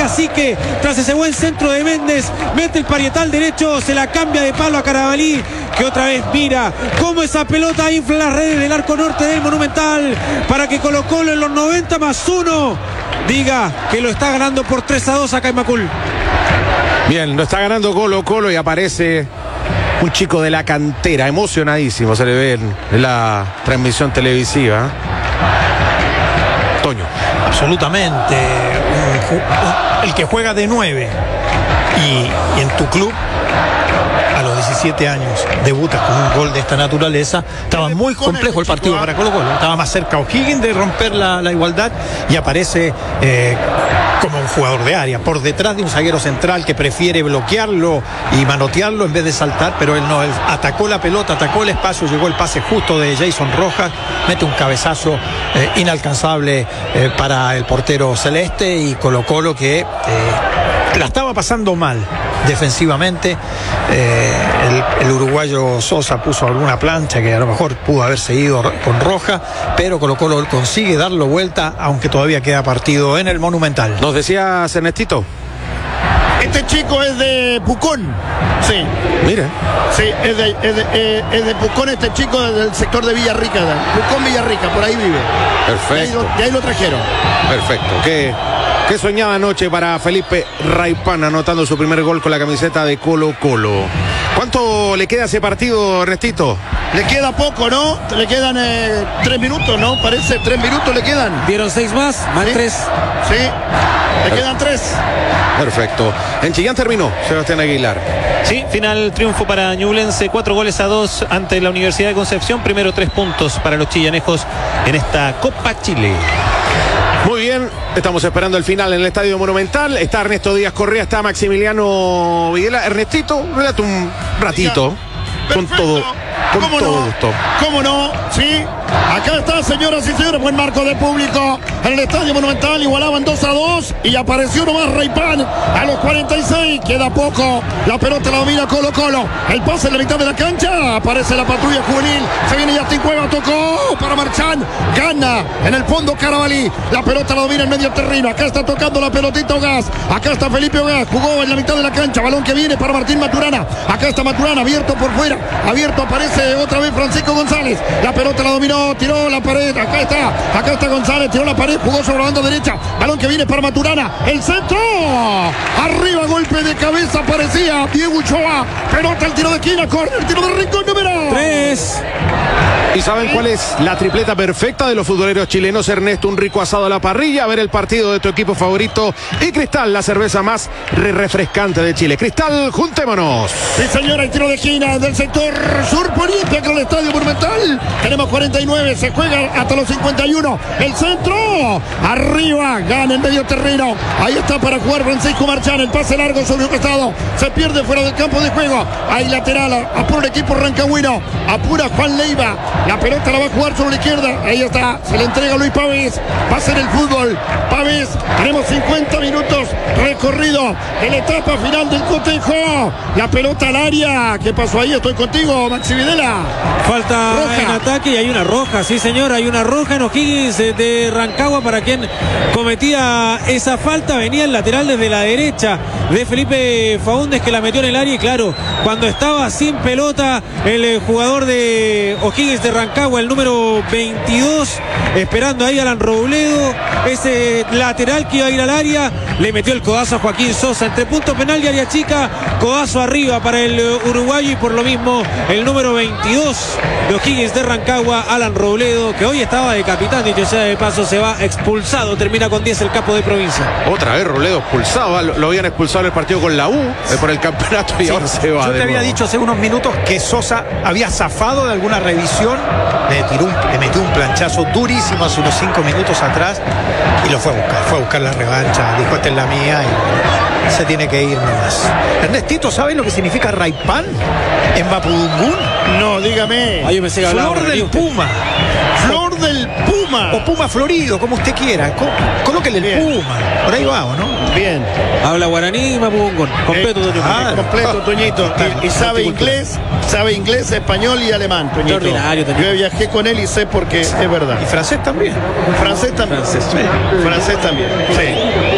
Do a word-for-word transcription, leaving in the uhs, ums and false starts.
Cacique, tras ese buen centro de Méndez, mete el parietal derecho, se la cambia de palo a Carabalí, que otra vez mira cómo esa pelota infla las redes del arco norte del Monumental, para que Colo Colo en los noventa más uno diga que lo está ganando por tres a dos acá en Macul. Bien, lo está ganando Colo Colo y aparece un chico de la cantera, emocionadísimo, se le ve en la transmisión televisiva. Toño. Absolutamente. Un, un, el que juega de nueve y, y en tu club a los diecisiete años debutas con un gol de esta naturaleza. Estaba muy complejo el partido para Colo Colo. Estaba más cerca O'Higgins de romper la, la igualdad y aparece eh, como un jugador de área, por detrás de un zaguero central que prefiere bloquearlo y manotearlo en vez de saltar, pero él no, él atacó la pelota, atacó el espacio, llegó el pase justo de Jason Rojas, mete un cabezazo eh, inalcanzable eh, para el portero celeste, y Colo Colo que eh, la estaba pasando mal defensivamente. eh, el, el uruguayo Sosa puso alguna plancha que a lo mejor pudo haber seguido con Roja, pero Colo Colo consigue darlo vuelta, aunque todavía queda partido en el Monumental. Nos decía Ernestito. Este chico es de Pucón. Sí. Mire. Sí, es de, es de, eh, es de Pucón, este chico del sector de Villarrica. Pucón, Villarrica, por ahí vive. Perfecto. De ahí lo, de ahí lo trajeron. Perfecto. ¿Qué, qué soñaba anoche para Felipe Raipán, anotando su primer gol con la camiseta de Colo Colo? ¿Cuánto le queda a ese partido, Ernestito? Le queda poco, ¿no? Le quedan eh, tres minutos, ¿no? Parece tres minutos le quedan. Dieron seis más, más ¿Sí? tres. Sí, le quedan tres. Perfecto. En Chillán terminó Sebastián Aguilar. Sí, final triunfo para Ñublense, cuatro goles a dos ante la Universidad de Concepción. Primero tres puntos para los chillanejos en esta Copa Chile. Muy bien, estamos esperando el final en el Estadio Monumental. Está Ernesto Díaz Correa, está Maximiliano Videla. Ernestito, relata un ratito. Con todo, con ¿Cómo todo no? gusto. ¿Cómo no? Sí. Acá está, señoras y señores, buen marco de público en el Estadio Monumental. Igualaban dos a dos y apareció nomás Raipán a los cuarenta y seis. Queda poco. La pelota la domina Colo Colo. El pase en la mitad de la cancha. Aparece la patrulla juvenil. Se viene Justin Cueva. Tocó para Marchán. Gana en el fondo Carabalí. La pelota la domina en medio terreno. Acá está tocando la pelotita Ogaz. Acá está Felipe Ogaz. Jugó en la mitad de la cancha. Balón que viene para Martín Maturana. Acá está Maturana. Abierto por fuera. Abierto aparece otra vez Francisco González. La pelota la dominó. Tiró la pared. Acá está. Acá está González. Tiró la pared. Jugó sobre la banda derecha. Balón que viene para Maturana. El centro. Arriba. Golpe de cabeza. Parecía Diego Ochoa. Pelota. El tiro de esquina. Corner. El tiro de rincón número Tres. ¿Y saben cuál es la tripleta perfecta de los futboleros chilenos? Ernesto, un rico asado a la parrilla, a ver el partido de tu equipo favorito, y Cristal, la cerveza más re refrescante de Chile. Cristal, juntémonos. Sí, señora, el tiro de esquina del sector sur poniente acá en el Estadio Monumental. Tenemos cuarenta y nueve, se juega hasta los cincuenta y uno. El centro, arriba, gana en medio terreno. Ahí está para jugar Francisco Marchán. El pase largo sobre un costado. Se pierde fuera del campo de juego. Hay lateral, apura el equipo rancagüino. Apura Juan Leiva. La pelota la va a jugar sobre la izquierda. Ahí está, se le entrega a Luis Pavés. Va a ser el fútbol. Pavés, tenemos cincuenta minutos recorrido en la etapa final del cotejo. La pelota al área. ¿Qué pasó ahí? Estoy contigo, Maxi Videla. Falta roja en ataque y hay una roja, sí señor, hay una roja en O'Higgins de Rancagua para quien cometía esa falta. Venía el lateral desde la derecha de Felipe Faúndez, que la metió en el área, y claro, cuando estaba sin pelota el jugador de O'Higgins de Rancagua, el número veintidós, esperando ahí a Alan Robledo, ese lateral que iba a ir al área, le metió el codazo a Joaquín Sosa entre punto penal y área chica. Codazo arriba para el uruguayo, y por lo mismo el número veintidós de O'Higgins de Rancagua, Alan Robledo, que hoy estaba de capitán, dicho sea de paso, se va expulsado. Termina con diez el capo de provincia. Otra vez Robledo expulsado, lo, lo habían expulsado en el partido con la U eh, por el campeonato, y sí, ahora se va. Yo te había nuevo. dicho hace unos minutos que Sosa había zafado de alguna revisión, le, tiró un, le metió un planchazo durísimo hace unos cinco minutos atrás y lo fue a buscar, fue a buscar la revancha, dijo esta es la mía y se tiene que ir nomás. Ernestito, ¿sabes lo que significa Raipán en Mapudungún? No, dígame. Ay, yo pensé que hablaba Flor del usted. Puma. Flor del Puma. O Puma florido, como usted quiera. Co- Colóquele el Bien. Puma. Por ahí vamos, ¿no? Bien. Habla guaraní y mapudungún. Completo, Eh, Toño. ah, completo, Toñito. Y, y sabe inglés, sabe inglés, español y alemán, Toñito. Extraordinario, Toñito. Yo viajé con él y sé porque es verdad. Y francés también. Francés también. Francés. Sí. Francés también. Sí.